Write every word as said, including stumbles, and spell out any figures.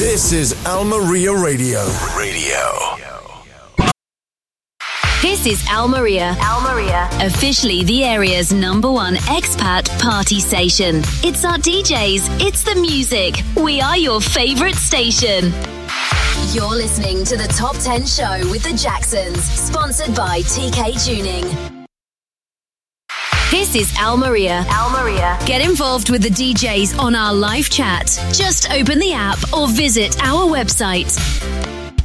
This is Almeria Radio. Radio. This is Almeria. Almeria. Officially the area's number one expat party station. It's our D Js. It's the music. We are your favorite station. You're listening to the Top ten Show with the Jacksons. Sponsored by T K Tuning. This is Almeria. Almeria. Get involved with the D Js on our live chat. Just open the app or visit our website.